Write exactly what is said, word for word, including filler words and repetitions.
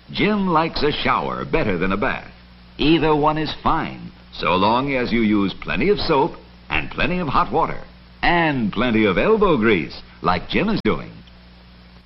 Jim likes a shower better than a bath. Either one is fine, so long as you use plenty of soap and plenty of hot water and plenty of elbow grease, like Jim is doing.